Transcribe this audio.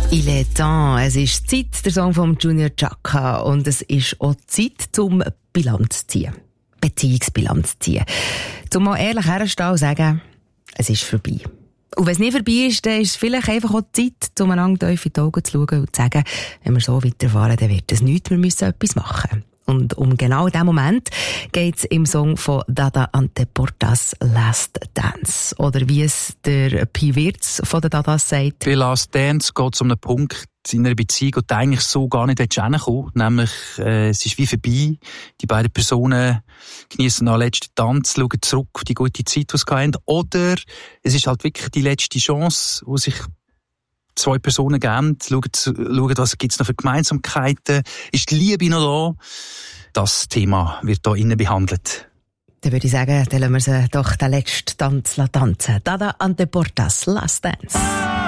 Il est temps. Es ist Zeit, der Song von Junior Chaka. Und es ist auch Zeit, zum Bilanz zu ziehen. Beziehungsbilanz zu ziehen. Zum mal ehrlich herstehen und sagen, es ist vorbei. Und wenn es nicht vorbei ist, dann ist es vielleicht einfach auch Zeit, um einander tief in die Augen zu schauen und zu sagen, wenn wir so weiterfahren, dann wird es nichts, wir müssen etwas machen. Und um genau diesen Moment geht es im Song von Dada Ante Portas Last Dance. Oder wie es der Pi Wirtz von den Dadas sagt. Bei Last Dance geht es um einen Punkt in einer Beziehung, wo du eigentlich so gar nicht hinkommen willst. Nämlich, es ist wie vorbei. Die beiden Personen genießen den letzten Tanz, schauen zurück auf die gute Zeit, die sie hatten. Oder es ist halt wirklich die letzte Chance, wo sich zwei Personen geben, schauen, was gibt's noch für Gemeinsamkeiten. Ist die Liebe noch da? Das Thema wird hier innen behandelt. Dann würde ich sagen, dann lassen wir sie doch den letzten Tanz tanzen. Dada Ante Portas Last Dance.